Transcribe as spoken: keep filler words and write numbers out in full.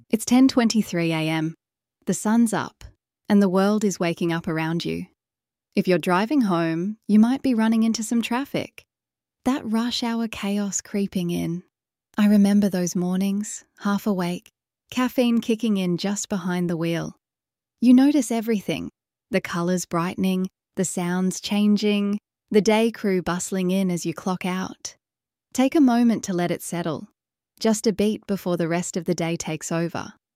It's ten twenty-three a m. The sun's up, and the world is waking up around you. If you're driving home, you might be running into some traffic. That rush hour chaos creeping in. I remember those mornings, half awake, caffeine kicking in just behind the wheel. You notice everything, the colours brightening, the sounds changing, the day crew bustling in as you clock out. Take a moment to let it settle, just a beat before the rest of the day takes over.